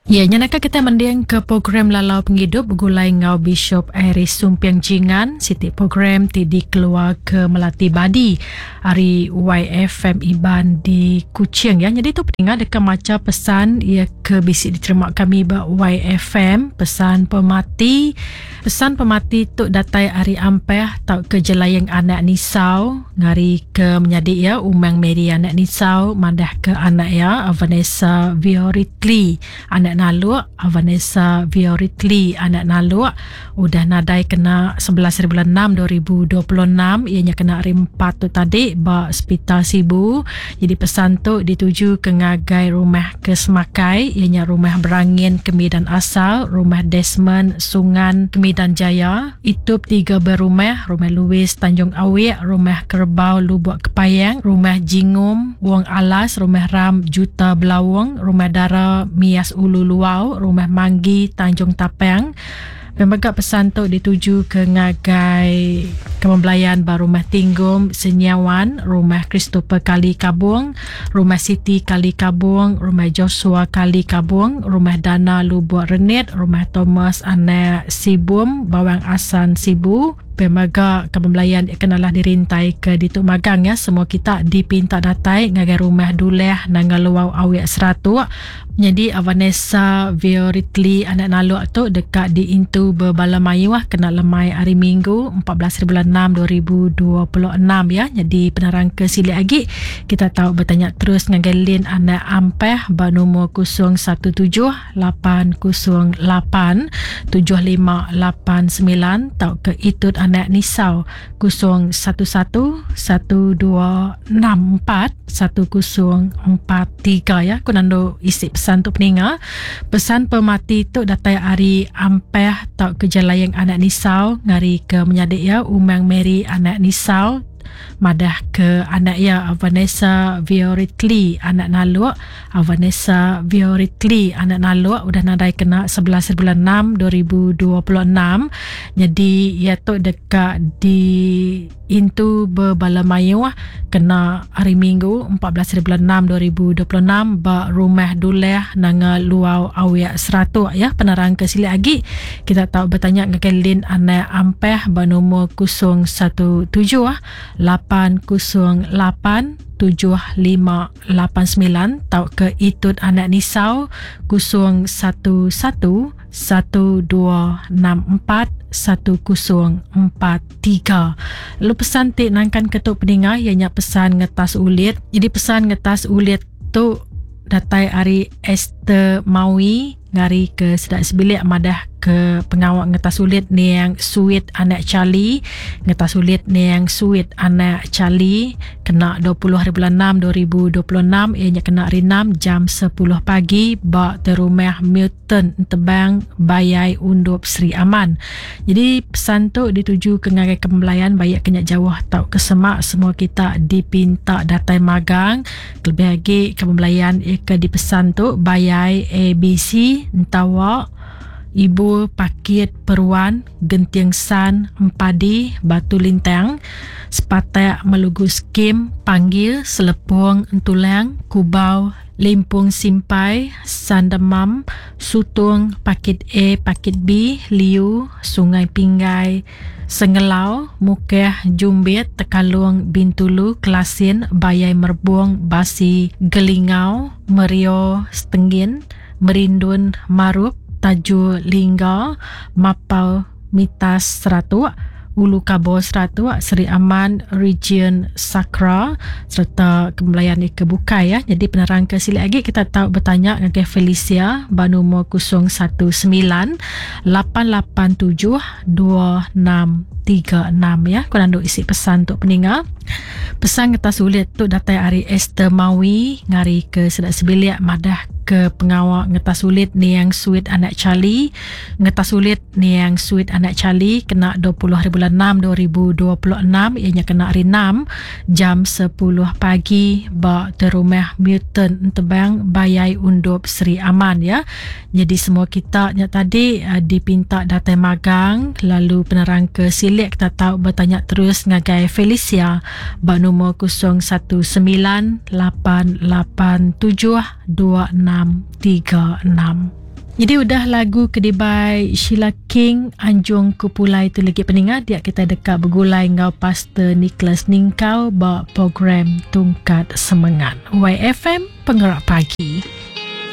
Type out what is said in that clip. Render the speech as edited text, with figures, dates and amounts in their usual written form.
Ya, nyanaka kita mendiang ke program Lalau Penghidup gulai ngau Bishop Iris Sumpiang Jingan siti program tidi keluar ke Melati Badi hari YFM Iban di Kuching ya. Jadi tu pendengar dekat macam pesan ia ke bisi diterima kami ba YFM pesan pemati tu datai hari ampeh tau ke jelayang anak nisau ngari ke menjadi ya Umang Mary anak nisau mandah ke anak ya Vanessa Vioritli anak naluk Vanessa Vioritli anak naluk udah nadai kena 11 bulan 6 2026 ianya kena hari 4 tu tadi ba hospital Sibu. Jadi pesan tu dituju ke ngagai rumah ke Semakai ianya rumah Berangin Kemidan Asal, rumah Desmond Sungan Kemidan Jaya, Itup 3 berumah, rumah Louis Tanjung Awik, rumah Kerbau Lubuk Kepayang, rumah Jingum Wong Alas, rumah Ram Juta Belawang, rumah Dara Mias Ulu Luau, rumah Manggi Tanjung Tapang. Pembaga pesan tu dituju ke ngagai Kemembelayan ba rumah Tinggum Senyawan, rumah Christopher Kali Kabung, rumah Siti Kali Kabung, rumah Joshua Kali Kabung, rumah Dana Lubuk Renit, rumah Thomas Anak Sibum Bawang Asan Sibu. Pemaga Kemembelayan kenalah dirintai ke Dituk Magang ya. Semua kita dipinta datai ngagai rumah Duleh Nangaluau Awik Seratu. Jadi Vanessa Vioritli anak naluk tu dekat di Intu Berbalamayu kena lemai hari Minggu 14 bulan 6 2026 ya. Jadi penerang ke sili lagi kita tahu bertanya terus ngagai Lin anak ampeh ba nombor 017 808 7589 tau ke Itut anak nisau 011 1264 1043 ya. Kunando isi pesan tu peninga pesan pemati tu datai hari ampeh tau ke jelayang anak nisau ngari ke menyadik ya Umang Mary anak nisau madah ke anak ya Vanessa Vioritli anak naluk. Vanessa Vioritli anak naluk udah nadai kena 11 bulan 6 2026. Jadi ia tu dekat di Intu Berbalamayu kena hari Minggu 14 bulan 6 2026 ba rumah Duleh Nanga Luau Awik Seratu ya. Penerang ke sili lagi kita tahu bertanya ngekelin anak ampeh ba nombor 017 808 7589 tau ke Itut anak nisau 011 1264 1043. Lalu pesan tik nangkan ketuk peninga ianya pesan ngetas ulit. Jadi pesan ngetas ulit tu datai hari Esther Maui ngari ke Sedak Sebilik madah ke pengawak ngetas ulit ni yang sweet anak Charlie, ngetas ulit ni yang sweet anak Charlie kena 20 bulan 6 2026 ianya kena hari 6 jam 10 pagi ba terumah Milton Tebang Bayai Undup Sri Aman. Jadi pesan tu dituju ke ngagai Kemembelayan bayak kenyak jauh tau ke Semak. Semua kita dipinta datai magang lebih lagi Kemembelayan ke dipesan tu Bayai ABC Ntawak Ibu Pakit Peruan Gentiang San Empadi Batu Lintang Sepatak Melugu Skim Panggil Selepung Entulang Kubau Limpung Simpai Sandemam Sutung Pakit A Pakit B Liu Sungai Pinggai Sengelau Mukeh Jumbit Tekalung Bintulu Kelasin Bayai Merbuang Basi Gelingau Merio Setenggin Merindun Marup Tajuk Lingga Mapau Mitas Seratu Ulu Kabo Seratu Seri Aman Region Sakra serta Kemelayan Ika Bukai ya. Jadi penerang ke sili lagi kita tahu bertanya dengan Felicia ba nombor 019 887 2636 ya. Kunando isi pesan untuk peninga. Pesan ngetas ulit tu datai hari Esther Maui ngari ke Sedak Sebilik madah ke pengawak ngetas ulit ni yang sweet anak Charlie. Ngetas ulit ni yang sweet anak Charlie kena 20 bulan 6 2026 ianya kena hari 6 jam 10 pagi ba terumah Milton Tebang Bayai Undup Sri Aman ya. Jadi semua kita tadi dipinta datai magang lalu penerang ke silik kita tahu bertanya terus ngagai Felicia ba nombor 019 887 2636. Jadi udah lagu Kedibai Sheila King Anjung Kupulai tu lagi peningat dia kita dekat bergulai ngau Pastor Nicholas Ningkau bawa program Tungkat Semangat YFM Penggerak Pagi.